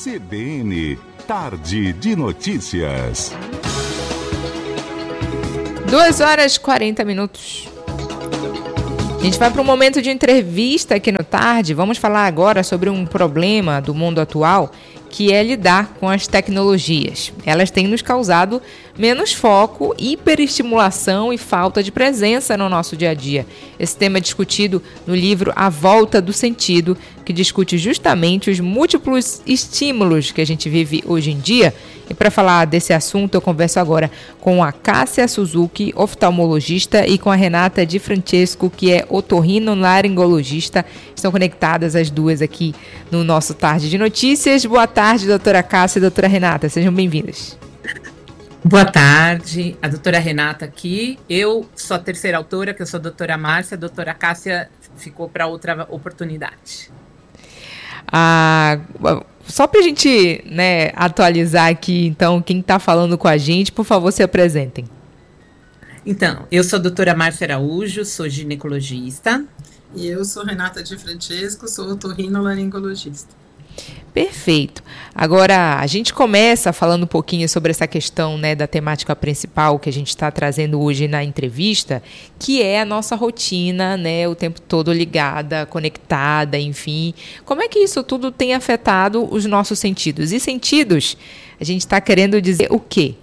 CBN, Tarde de Notícias. 2h40. A gente vai para um momento de entrevista aqui no Tarde. Vamos falar agora sobre um problema do mundo atual, que é lidar com as tecnologias. Elas têm nos causado menos foco, hiperestimulação e falta de presença no nosso dia a dia. Esse tema é discutido no livro A Volta do Sentido, que discute justamente os múltiplos estímulos que a gente vive hoje em dia. E para falar desse assunto, eu converso agora com a Cássia Suzuki, oftalmologista, e com a Renata Di Francesco, que é otorrinolaringologista. Estão conectadas as duas aqui no nosso Tarde de Notícias. Boa tarde, doutora Cássia e doutora Renata. Sejam bem-vindas. Boa tarde, a doutora Renata aqui. Eu sou a terceira autora, que eu sou a doutora Márcia. A doutora Cássia ficou para outra oportunidade. Só para a gente, atualizar aqui, então, quem está falando com a gente, por favor, se apresentem. Então, eu sou a doutora Márcia Araújo, sou ginecologista. E eu sou Renata Di Francesco, sou otorrinolaringologista. Perfeito. Agora, a gente começa falando um pouquinho sobre essa questão, da temática principal que a gente está trazendo hoje na entrevista, que é a nossa rotina, o tempo todo ligada, conectada, enfim. Como é que isso tudo tem afetado os nossos sentidos? E sentidos, a gente está querendo dizer o quê?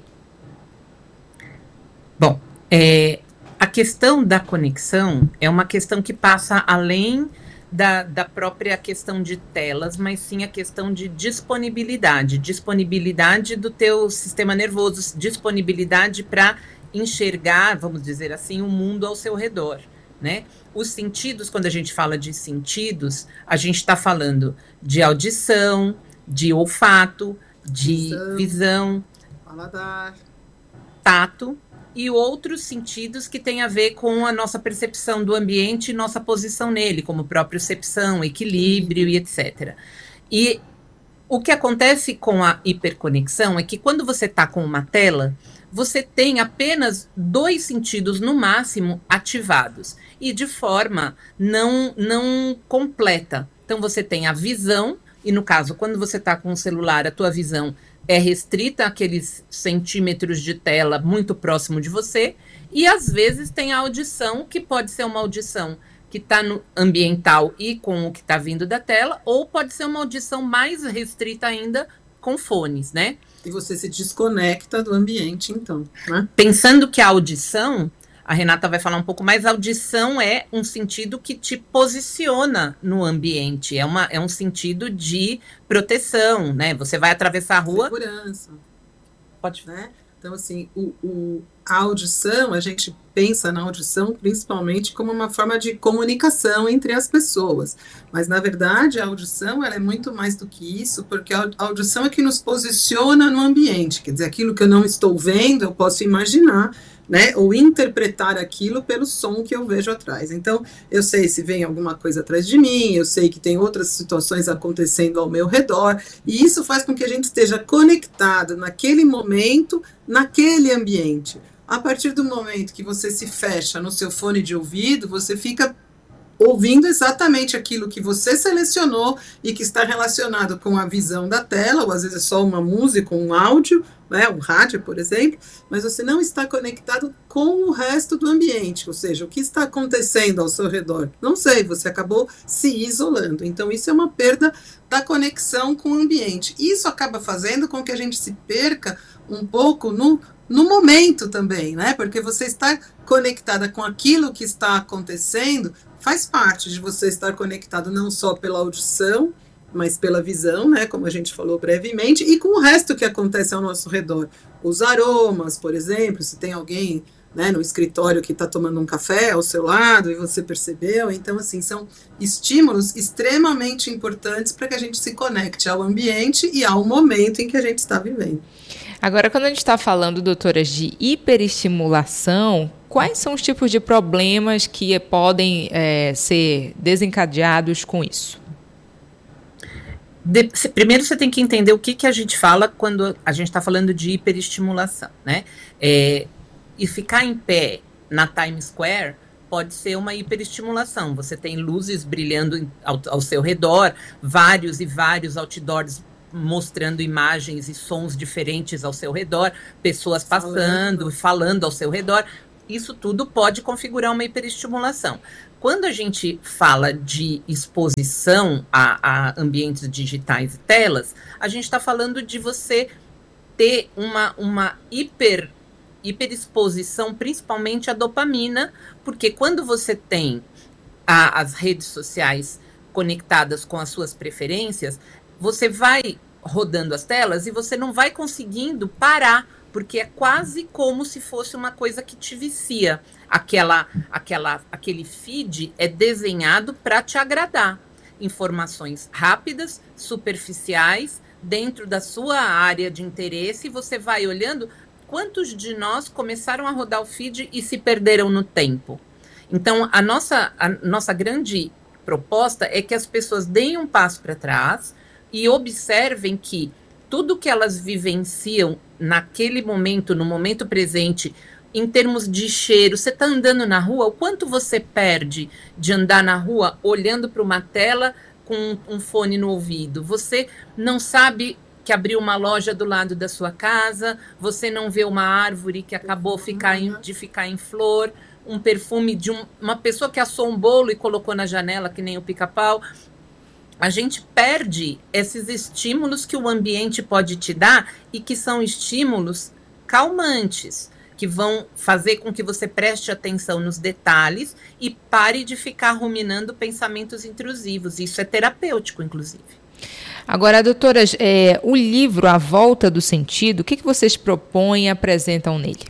Bom, a questão da conexão é uma questão que passa além da própria questão de telas, mas sim a questão de disponibilidade do teu sistema nervoso, disponibilidade para enxergar, vamos dizer assim, o mundo ao seu redor, né? Os sentidos, quando a gente fala de sentidos, a gente está falando de audição, de olfato, de visão, paladar, tato, e outros sentidos que têm a ver com a nossa percepção do ambiente e nossa posição nele, como propriocepção, equilíbrio e etc. E o que acontece com a hiperconexão é que quando você está com uma tela, você tem apenas 2 sentidos no máximo ativados e de forma não completa. Então você tem a visão, e no caso, quando você está com o celular, a tua visão é restrita àqueles centímetros de tela muito próximo de você, e às vezes tem a audição, que pode ser uma audição que está no ambiental e com o que está vindo da tela, ou pode ser uma audição mais restrita ainda com fones, né? E você se desconecta do ambiente, então, né? Pensando que a audição, a Renata vai falar um pouco mais, a audição é um sentido que te posiciona no ambiente, é um sentido de proteção, né? Você vai atravessar a rua... Segurança. Pode. Né? Então, assim, a audição, a gente pensa na audição principalmente como uma forma de comunicação entre as pessoas. Mas, na verdade, a audição ela é muito mais do que isso, porque a audição é que nos posiciona no ambiente. Quer dizer, aquilo que eu não estou vendo, eu posso imaginar, né, ou interpretar aquilo pelo som que eu vejo atrás. Então, eu sei se vem alguma coisa atrás de mim, eu sei que tem outras situações acontecendo ao meu redor, e isso faz com que a gente esteja conectado naquele momento, naquele ambiente. A partir do momento que você se fecha no seu fone de ouvido, você fica ouvindo exatamente aquilo que você selecionou e que está relacionado com a visão da tela, ou às vezes é só uma música, um áudio, né, um rádio, por exemplo, mas você não está conectado com o resto do ambiente, ou seja, o que está acontecendo ao seu redor? Não sei, você acabou se isolando. Então, isso é uma perda da conexão com o ambiente. Isso acaba fazendo com que a gente se perca um pouco no momento também, né? Porque você está conectada com aquilo que está acontecendo, faz parte de você estar conectado não só pela audição, mas pela visão, né, como a gente falou brevemente, e com o resto que acontece ao nosso redor. Os aromas, por exemplo, se tem alguém, né, no escritório que está tomando um café ao seu lado e você percebeu, então, assim, são estímulos extremamente importantes para que a gente se conecte ao ambiente e ao momento em que a gente está vivendo. Agora, quando a gente está falando, doutoras, de hiperestimulação, quais são os tipos de problemas que podem ser desencadeados com isso? Primeiro você tem que entender o que a gente fala quando a gente está falando de hiperestimulação, né? E ficar em pé na Times Square pode ser uma hiperestimulação. Você tem luzes brilhando ao seu redor, vários e vários outdoors mostrando imagens e sons diferentes ao seu redor, pessoas passando, falando ao seu redor. Isso tudo pode configurar uma hiperestimulação. Quando a gente fala de exposição a ambientes digitais e telas, a gente está falando de você ter uma hiperexposição, principalmente a dopamina, porque quando você tem as redes sociais conectadas com as suas preferências, você vai rodando as telas e você não vai conseguindo parar, porque é quase como se fosse uma coisa que te vicia. Aquele feed é desenhado para te agradar. Informações rápidas, superficiais, dentro da sua área de interesse, e você vai olhando. Quantos de nós começaram a rodar o feed e se perderam no tempo? Então, a nossa grande proposta é que as pessoas deem um passo para trás e observem que tudo que elas vivenciam naquele momento, no momento presente, em termos de cheiro, você está andando na rua, o quanto você perde de andar na rua olhando para uma tela com um fone no ouvido? Você não sabe que abriu uma loja do lado da sua casa, você não vê uma árvore que acabou de ficar em flor, um perfume de uma pessoa que assou um bolo e colocou na janela, que nem o pica-pau. A gente perde esses estímulos que o ambiente pode te dar e que são estímulos calmantes, que vão fazer com que você preste atenção nos detalhes e pare de ficar ruminando pensamentos intrusivos. Isso é terapêutico, inclusive. Agora, doutoras, o livro A Volta do Sentido, o que vocês propõem e apresentam nele?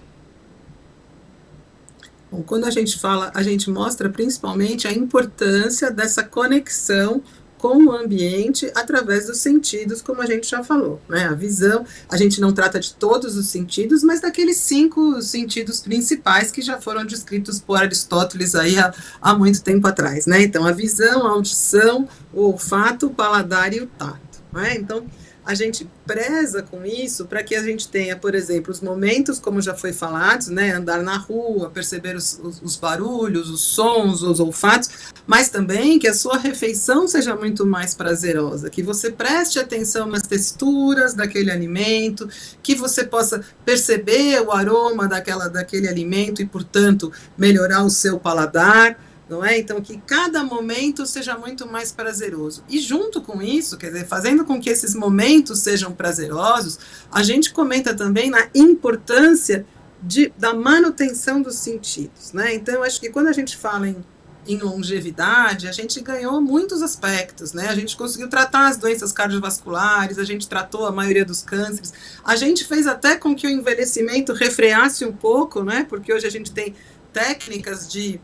Bom, quando a gente fala, a gente mostra principalmente a importância dessa conexão com o ambiente através dos sentidos, como a gente já falou, né? A visão, a gente não trata de todos os sentidos, mas daqueles 5 sentidos principais que já foram descritos por Aristóteles aí há muito tempo atrás, né? Então, a visão, a audição, o olfato, o paladar e o tato, né? Então, a gente preza com isso para que a gente tenha, por exemplo, os momentos, como já foi falado, né, andar na rua, perceber os barulhos, os sons, os olfatos, mas também que a sua refeição seja muito mais prazerosa, que você preste atenção nas texturas daquele alimento, que você possa perceber o aroma daquele alimento e, portanto, melhorar o seu paladar. Não é? Então, que cada momento seja muito mais prazeroso. E junto com isso, quer dizer, fazendo com que esses momentos sejam prazerosos, a gente comenta também na importância da manutenção dos sentidos, né? Então, eu acho que quando a gente fala em longevidade, a gente ganhou muitos aspectos, né? A gente conseguiu tratar as doenças cardiovasculares, a gente tratou a maioria dos cânceres, a gente fez até com que o envelhecimento refreasse um pouco, né? Porque hoje a gente tem técnicas de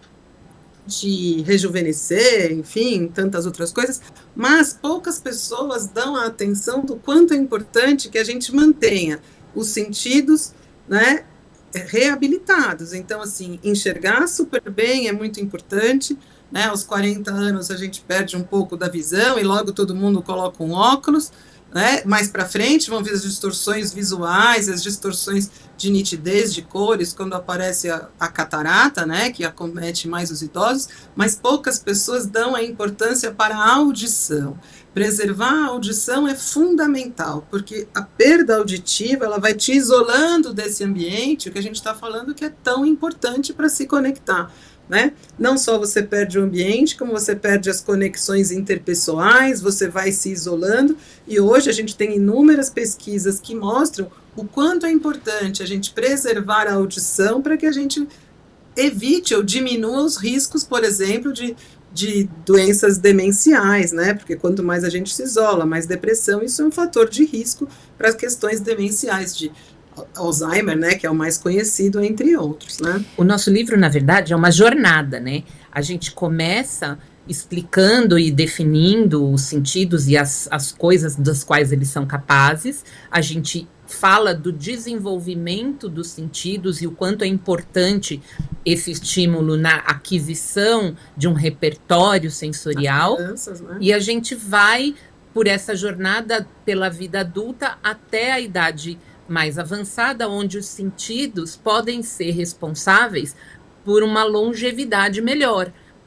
rejuvenescer, enfim, tantas outras coisas, mas poucas pessoas dão a atenção do quanto é importante que a gente mantenha os sentidos, né, reabilitados. Então, assim, enxergar super bem é muito importante, né? Aos 40 anos a gente perde um pouco da visão e logo todo mundo coloca um óculos, né? Mais para frente vão vir as distorções visuais, as distorções de nitidez de cores, quando aparece a catarata, né, que acomete mais os idosos, mas poucas pessoas dão a importância para a audição. Preservar a audição é fundamental, porque a perda auditiva, ela vai te isolando desse ambiente, o que a gente está falando que é tão importante para se conectar, né? Não só você perde o ambiente, como você perde as conexões interpessoais, você vai se isolando, e hoje a gente tem inúmeras pesquisas que mostram o quanto é importante a gente preservar a audição para que a gente evite ou diminua os riscos, por exemplo, de doenças demenciais, né? Porque quanto mais a gente se isola, mais depressão, isso é um fator de risco para as questões demenciais de Alzheimer, né, que é o mais conhecido, entre outros, né? O nosso livro, na verdade, é uma jornada, né? A gente começa explicando e definindo os sentidos e as coisas das quais eles são capazes. A gente fala do desenvolvimento dos sentidos e o quanto é importante esse estímulo na aquisição de um repertório sensorial. Crianças, né? E a gente vai por essa jornada pela vida adulta até a idade mais avançada, onde os sentidos podem ser responsáveis por uma longevidade melhor.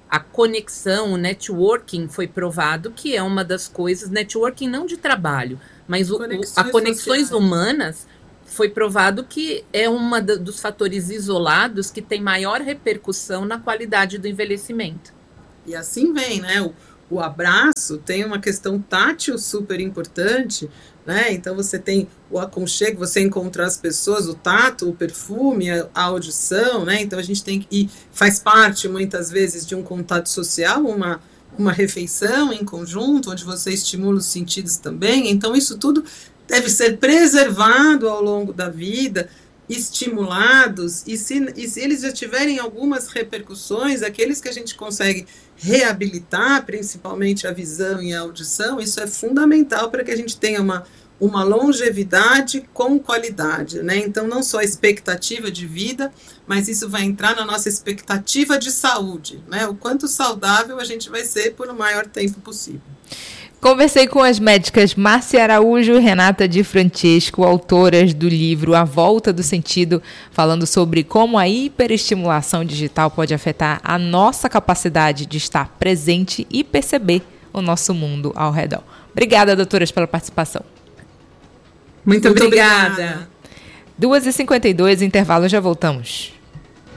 a conexão, o networking foi provado que é uma das coisas, networking não de trabalho, mas a conexões humanas, foi provado que é uma dos fatores isolados que tem maior repercussão na qualidade do envelhecimento. E assim vem, né? O abraço tem uma questão tátil super importante, né? Então você tem o aconchego, você encontrar as pessoas, o tato, o perfume, a audição, né? Então a gente tem que, e faz parte muitas vezes de um contato social, uma refeição em conjunto, onde você estimula os sentidos também. Então isso tudo deve ser preservado ao longo da vida, estimulados, e se eles já tiverem algumas repercussões, aqueles que a gente consegue reabilitar, principalmente a visão e a audição, isso é fundamental para que a gente tenha uma longevidade com qualidade, né? Então, não só a expectativa de vida, mas isso vai entrar na nossa expectativa de saúde, né? O quanto saudável a gente vai ser por o maior tempo possível. Conversei com as médicas Márcia Araújo e Renata Di Francesco, autoras do livro A Volta do Sentido, falando sobre como a hiperestimulação digital pode afetar a nossa capacidade de estar presente e perceber o nosso mundo ao redor. Obrigada, doutoras, pela participação. Muito obrigada. 2h52, intervalo, já voltamos.